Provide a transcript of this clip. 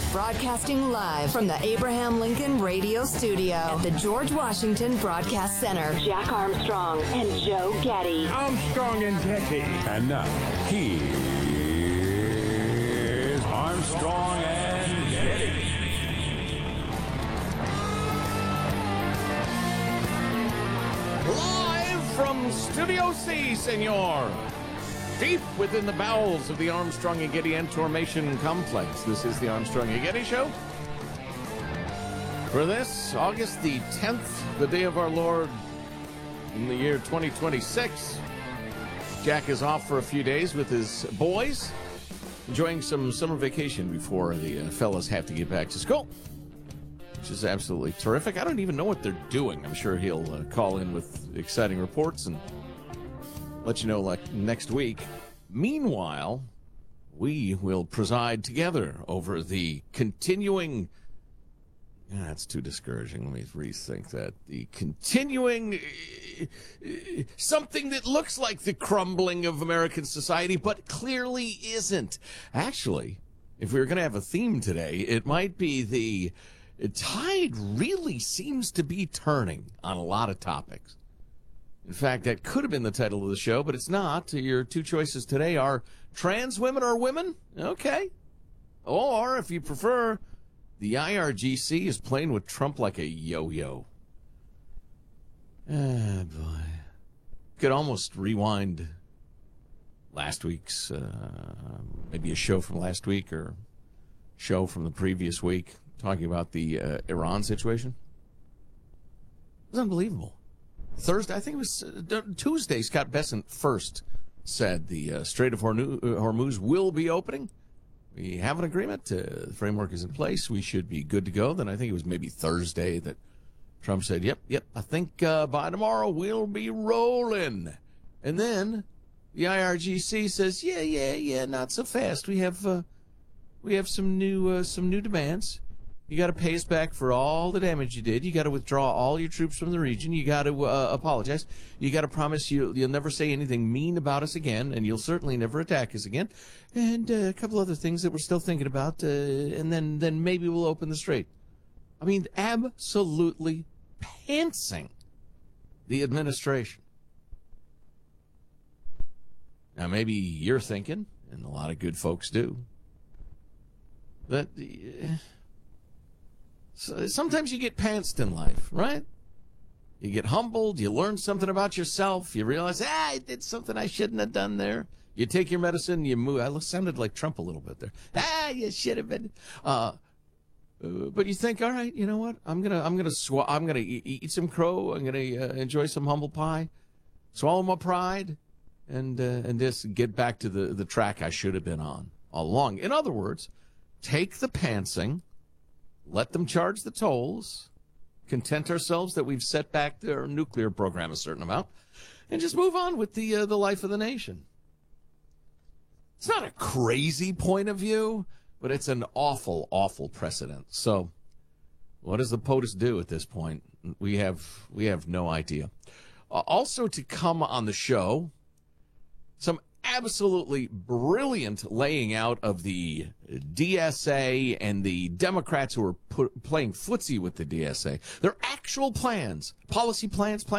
Broadcasting live from the Abraham Lincoln Radio Studio at the George Washington Broadcast Center. Jack Armstrong and Joe Getty. Armstrong and Getty. And now, here's Armstrong and Getty. Live from Studio C, senor. Deep within the bowels of the Armstrong and Getty Information Complex. This is the Armstrong and Getty Show. For this, August the 10th, the day of our Lord in the year 2026. Jack is off for a few days with his boys, enjoying some summer vacation before the fellas have to get back to school, which is absolutely terrific. I don't even know what they're doing. I'm sure he'll call in with exciting reports and let you know like next week. Meanwhile, we will preside together over the continuing... That's too discouraging. Let me rethink that. The continuing... something that looks like the crumbling of American society, but clearly isn't. Actually, if we were going to have a theme today, it might be the tide really seems to be turning on a lot of topics. In fact, that could have been the title of the show, but it's not. Your two choices today are trans women or women? Okay. Or, if you prefer, the IRGC is playing with Trump like a yo-yo. Ah, boy. Could almost rewind last week's, maybe a show from last week or show from the previous week talking about the Iran situation. It was unbelievable. Thursday, I think it was Tuesday, Scott Bessent first said the Strait of Hormuz will be opening. We have an agreement. The framework is in place. We should be good to go. Then I think it was maybe Thursday that Trump said, yep, I think by tomorrow we'll be rolling. And then the IRGC says, yeah, not so fast. We have some new demands. You got to pay us back for all the damage you did. You got to withdraw all your troops from the region. You got to apologize. You got to promise you'll never say anything mean about us again, and you'll certainly never attack us again. And a couple other things that we're still thinking about, and then maybe we'll open the strait. I mean, absolutely pantsing the administration. Now, maybe you're thinking, and a lot of good folks do, that... sometimes you get pantsed in life, right? You get humbled, you learn something about yourself, you realize, I did something I shouldn't have done there. You take your medicine, you move. I sounded like Trump a little bit there. You should have been. But you think, all right, you know what? I'm gonna eat some crow. I'm gonna enjoy some humble pie, swallow my pride, and just get back to the track I should have been on all along. In other words, take the pantsing. Let them charge the tolls, content ourselves that we've set back their nuclear program a certain amount, and just move on with the life of the nation. It's not a crazy point of view, but it's an awful, awful precedent. So what does the POTUS do at this point? We have no idea. Also to come on the show, some absolutely brilliant laying out of the DSA and the Democrats who are playing footsie with the DSA. Their actual plans, policy plans